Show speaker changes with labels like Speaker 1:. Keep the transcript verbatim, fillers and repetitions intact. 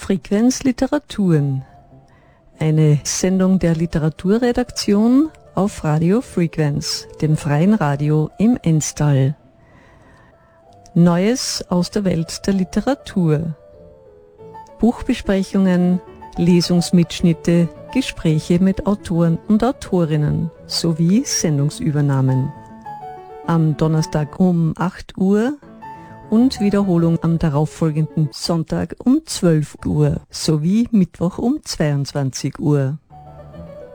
Speaker 1: Frequenz Literaturen, eine Sendung der Literaturredaktion auf Radio Frequenz, dem freien Radio im Enstal. Neues aus der Welt der Literatur. Buchbesprechungen, Lesungsmitschnitte, Gespräche mit Autoren und Autorinnen sowie Sendungsübernahmen. Am Donnerstag um acht Uhr und Wiederholung am darauffolgenden Sonntag um zwölf Uhr sowie Mittwoch um zweiundzwanzig Uhr.